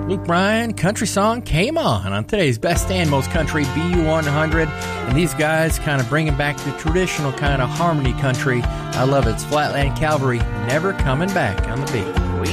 Luke Bryan, country song Came On today's Best and Most Country B100. And these guys kind of bringing back the traditional kind of harmony country. I love it. It's Flatland Cavalry, Never Coming Back on the beat.